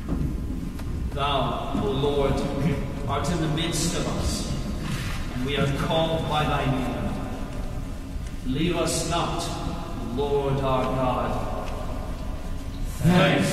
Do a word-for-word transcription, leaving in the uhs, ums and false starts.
Thou, O Lord, art in the midst of us, and we are called by thy name. Leave us not, Lord our God. Thanks